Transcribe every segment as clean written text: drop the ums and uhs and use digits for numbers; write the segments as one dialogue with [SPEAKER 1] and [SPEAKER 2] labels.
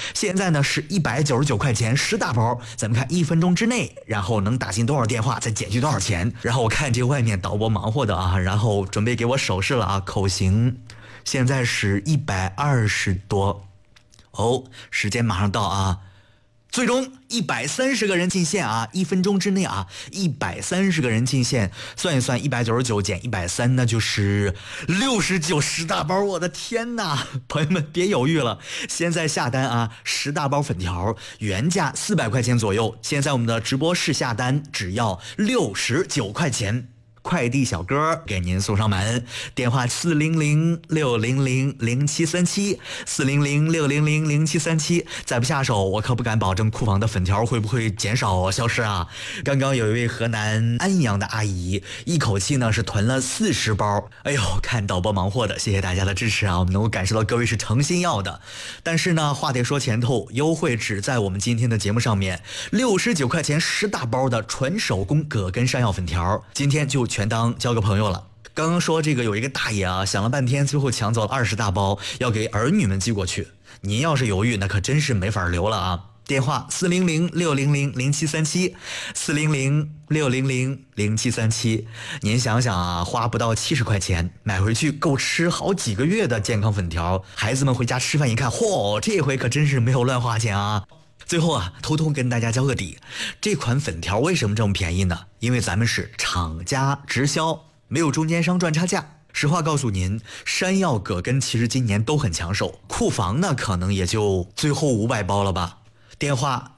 [SPEAKER 1] 现在呢是199块钱10大包，咱们看1分钟之内，然后能打进多少电话，再减去多少钱。然后我看这外面导播忙活的啊，然后准备给我手势了啊，口型。现在是120多，哦，时间马上到啊。最终130个人进线啊，1分钟之内啊，130个人进线，算一算199减130，那就是69 10大包，我的天哪！朋友们别犹豫了，现在下单啊，10大包粉条原价400块钱左右，现在我们的直播室下单只要69块钱。快递小哥给您送上门，电话400-600-0737，400-600-0737，再不下手，我可不敢保证库房的粉条会不会减少消失啊！刚刚有一位河南安阳的阿姨，一口气呢是囤了40包，哎呦，看导播忙活的，谢谢大家的支持啊！我们能够感受到各位是诚心要的，但是呢，话得说前头，优惠只在我们今天的节目上面，69块钱10大包的纯手工葛根山药粉条，今天就全当交个朋友了。刚刚说这个有一个大爷啊，想了半天，最后抢走了20大包，要给儿女们寄过去。您要是犹豫，那可真是没法留了啊！电话400-600-0737，400-600-0737。您想想啊，花不到70块钱买回去够吃好几个月的健康粉条，孩子们回家吃饭一看，嚯，这回可真是没有乱花钱啊！最后啊，偷偷跟大家交个底，这款粉条为什么这么便宜呢？因为咱们是厂家直销，没有中间商赚差价。实话告诉您，山药葛根其实今年都很抢手，库房呢可能也就最后500包了吧。电话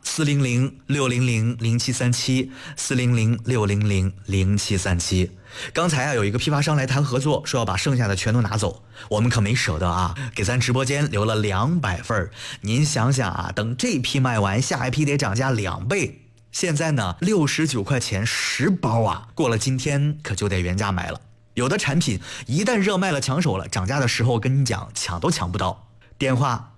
[SPEAKER 1] 400-600-0737，400-600-0737。刚才啊有一个批发商来谈合作，说要把剩下的全都拿走，我们可没舍得啊，给咱直播间留了200份。您想想啊，等这批卖完，下一批得涨价2倍。现在呢69块钱10包啊，过了今天可就得原价买了。有的产品一旦热卖了抢手了，涨价的时候跟你讲抢都抢不到。电话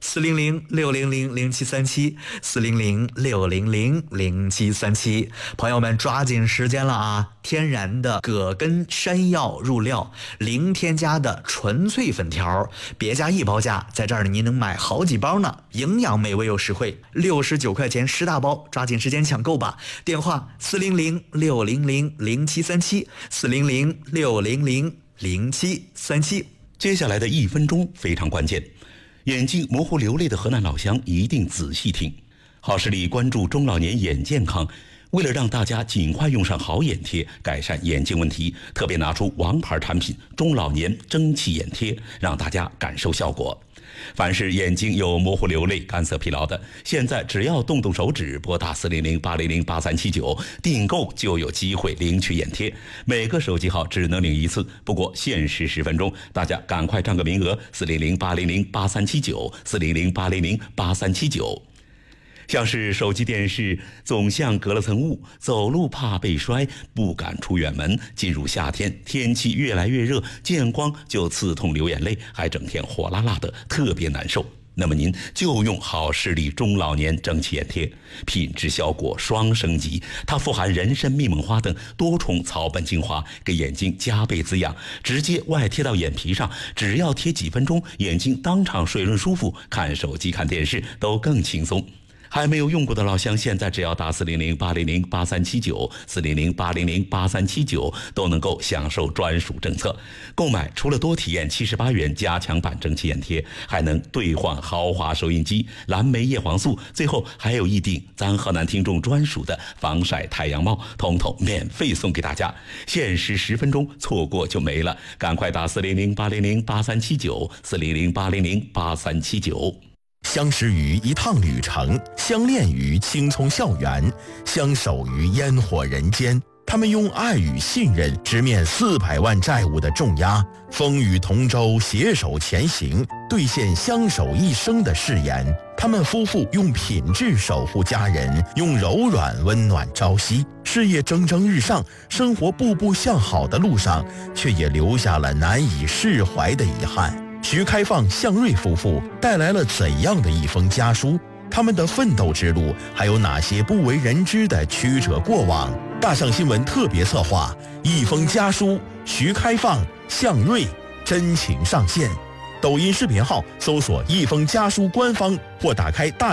[SPEAKER 1] 400-600-0737，400-600-0737。朋友们抓紧时间了啊！天然的葛根山药入料，零添加的纯粹粉条，别加1包价，在这儿您能买好几包呢，营养美味又实惠，69块钱10大包，抓紧时间抢购吧！电话400-600-0737，400-600-0737。
[SPEAKER 2] 接下来的1分钟非常关键。眼睛模糊流泪的河南老乡一定仔细听。好视力关注中老年眼健康，为了让大家尽快用上好眼贴，改善眼睛问题，特别拿出王牌产品中老年蒸汽眼贴，让大家感受效果。凡是眼睛有模糊流泪、干涩疲劳的，现在只要动动手指，拨打400-800-8379订购，就有机会领取眼贴。每个手机号只能领1次，不过限时10分钟，大家赶快占个名额。400-800-8379，400-800-8379。像是手机电视总像隔了层雾，走路怕被摔，不敢出远门。进入夏天，天气越来越热，见光就刺痛流眼泪，还整天火辣辣的，特别难受。那么您就用好视力中老年蒸汽眼贴，品质效果双升级，它富含人参、蜜蒙花等多重草本精华，给眼睛加倍滋养，直接外贴到眼皮上，只要贴几分钟，眼睛当场水润舒服，看手机看电视都更轻松。还没有用过的老乡，现在只要打400-800-8379，400-800-8379都能够享受专属政策。购买除了多体验78元加强版蒸汽眼贴，还能兑换豪华收音机、蓝莓叶黄素，最后还有一顶咱河南听众专属的防晒太阳帽，统统免费送给大家。限时10分钟，错过就没了，赶快打400-800-8379，400-800-8379。
[SPEAKER 3] 相识于一趟旅程，相恋于青葱校园，相守于烟火人间。他们用爱与信任直面400万债务的重压，风雨同舟，携手前行，兑现相守一生的誓言。他们夫妇用品质守护家人，用柔软温暖朝夕。事业蒸蒸日上，生活步步向好的路上，却也留下了难以释怀的遗憾。徐开放、向瑞夫妇带来了怎样的一封家书？他们的奋斗之路还有哪些不为人知的曲折过往？大象新闻特别策划一封家书，徐开放、向瑞真情上线。抖音视频号搜索一封家书官方，或打开大